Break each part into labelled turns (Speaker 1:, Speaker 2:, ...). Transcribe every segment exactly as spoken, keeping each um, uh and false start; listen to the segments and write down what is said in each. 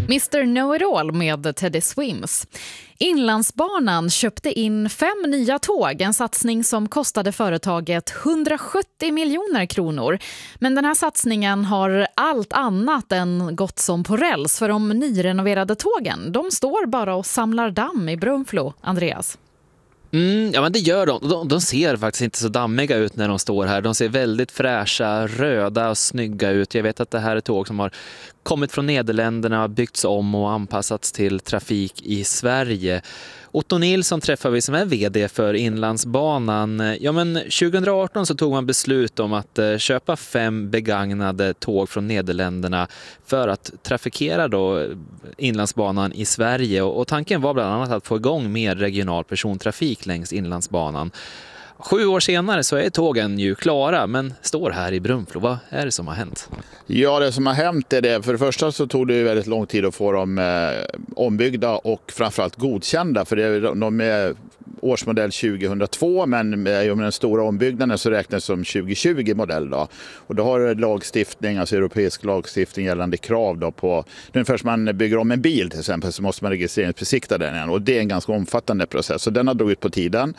Speaker 1: mister Know-it-all med Teddy Swims. Inlandsbanan köpte in fem nya tåg, en satsning som kostade företaget hundrasjuttio miljoner kronor. Men den här satsningen har allt annat än gått som på räls, för de nyrenoverade tågen, de står bara och samlar damm i Brunflo, Andreas.
Speaker 2: Mm, ja, men det gör de. de. De ser faktiskt inte så dammiga ut när de står här. De ser väldigt fräscha, röda och snygga ut. Jag vet att det här är tåg som har kommit från Nederländerna, byggts om och anpassats till trafik i Sverige. Otto Nilsson träffar vi som är vd för Inlandsbanan. Ja, men tjugo arton så tog man beslut om att köpa fem begagnade tåg från Nederländerna för att trafikera då Inlandsbanan i Sverige. Och tanken var bland annat att få igång mer regional persontrafik längs Inlandsbanan. Sju år senare så är tågen ju klara, men står här i Brunflo. Vad är det som har hänt?
Speaker 3: Ja, det som har hänt är det. För det första så tog det ju väldigt lång tid att få dem eh, ombyggda och framförallt godkända. För det, de är årsmodell tjugohundratvå, men med den stora ombyggnaden så räknas som tjugohundratjugo-modell. Då. Och då har du lagstiftning, alltså europeisk lagstiftning gällande krav då på... Ungefär som man bygger om en bil till exempel så måste man registreringsbesikta den igen. Och det är en ganska omfattande process. Så den har dragit på tiden.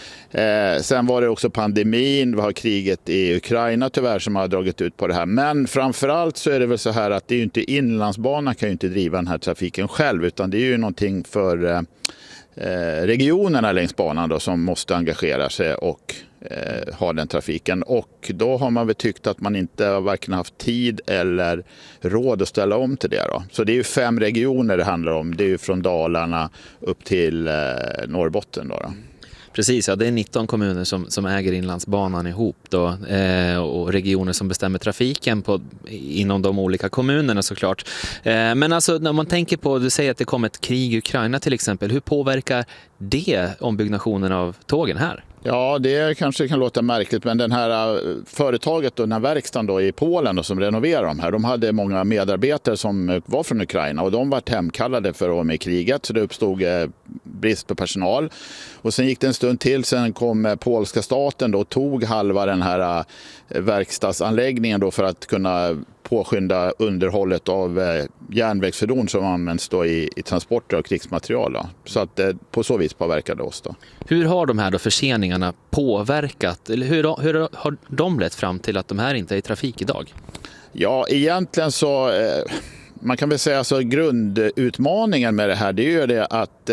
Speaker 3: Eh, sen var det också pandemin, vi har kriget i Ukraina tyvärr som har dragit ut på det här. Men framförallt så är det väl så här att det är ju inte Inlandsbanan kan ju inte driva den här trafiken själv, utan det är ju någonting för eh, regionerna längs banan då, som måste engagera sig och eh, ha den trafiken. Och då har man väl tyckt att man inte har varken haft tid eller råd att ställa om till det då. Så det är ju fem regioner det handlar om, det är ju från Dalarna upp till eh, Norrbotten då då.
Speaker 2: Precis, ja, det är nitton kommuner som, som äger Inlandsbanan ihop då, eh, och regioner som bestämmer trafiken på, inom de olika kommunerna såklart. Eh, men alltså när man tänker på, du säger att det kom ett krig i Ukraina till exempel, hur påverkar det ombyggnationen av tågen här?
Speaker 3: Ja, det kanske kan låta märkligt, men den här företaget och den här verkstaden då i Polen då, som renoverar de här, de hade många medarbetare som var från Ukraina och de var hemkallade för att vara med i kriget, så det uppstod brist på personal. Och sen gick det en stund till, sen kom polska staten då och tog halva den här verkstadsanläggningen då för att kunna påskynda underhållet av järnvägsfordon som används då i, i transporter av krigsmaterial. Då. Så att eh, på så vis påverkade oss då.
Speaker 2: Hur har de här då förseningarna påverkat, eller hur, hur har de lett fram till att de här inte är i trafik idag?
Speaker 3: Ja, egentligen så... Eh, man kan väl säga så grundutmaningen med det här, det är ju det att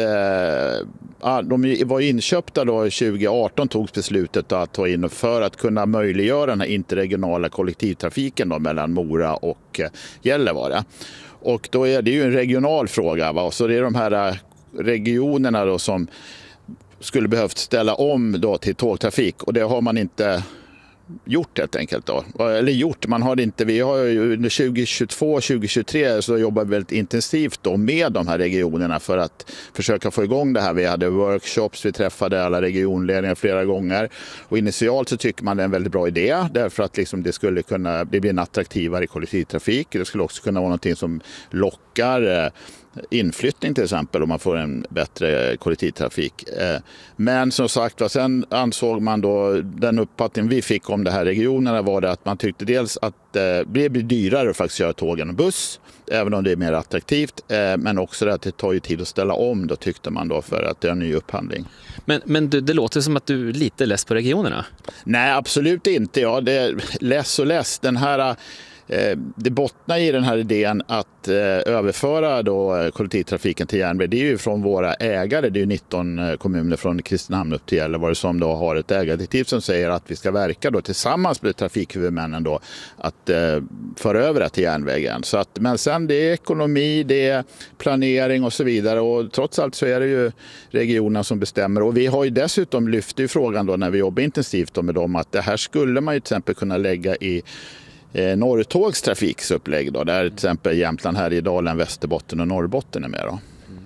Speaker 3: eh, de var inköpta då tjugo arton, togs beslutet att ta in för att kunna möjliggöra den här interregionala kollektivtrafiken då, mellan Mora och eh, Gällivare. Och då är det ju en regional fråga, va? Så det är de här regionerna då som skulle behövt ställa om då till tågtrafik, och det har man inte gjort helt enkelt då. Eller gjort, man har inte, vi har ju under tjugo tjugotvå tjugo tjugotre så jobbar vi väldigt intensivt då med de här regionerna för att försöka få igång det här. Vi hade workshops, vi träffade alla regionledningar flera gånger, och initialt så tycker man det är en väldigt bra idé därför att liksom det skulle kunna det blir en attraktivare kollektivtrafik. Det skulle också kunna vara någonting som lockar inflyttning till exempel om man får en bättre kollektivtrafik. Men som sagt, sen ansåg man då, den uppfattning vi fick om det här regionerna var det att man tyckte dels att det blir dyrare att faktiskt köra tågen och buss, även om det är mer attraktivt, men också det att det tar ju tid att ställa om då, tyckte man då, för att det är en ny upphandling.
Speaker 2: Men, men det, det låter som att du är lite less på regionerna.
Speaker 3: Nej, absolut inte. Ja, det är less och less. Den här Det bottnar i den här idén att eh, överföra då kollektivtrafiken till järnväg. Det är ju från våra ägare, det är ju nitton kommuner från Kristinehamn upp till Gällivare som då har ett ägardirektiv som säger att vi ska verka då tillsammans med trafikhuvudmännen då att eh, föra över det till järnvägen. Så att, men sen det är ekonomi, det är planering och så vidare, och trots allt så är det ju regionerna som bestämmer. Och vi har ju dessutom lyft i frågan då när vi jobbar intensivt med dem att det här skulle man ju till exempel kunna lägga i Norrtågs trafiksupplägg då, där till exempel Jämtland, Härjedalen, Västerbotten och Norrbotten är med då.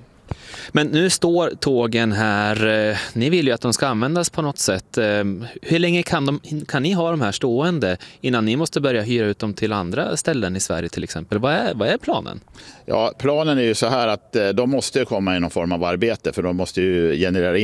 Speaker 2: Men nu står tågen här, ni vill ju att de ska användas på något sätt. Hur länge kan, de, kan ni ha de här stående innan ni måste börja hyra ut dem till andra ställen i Sverige till exempel? Vad är, vad är planen?
Speaker 3: Ja, planen är ju så här att de måste komma i någon form av arbete, för de måste ju generera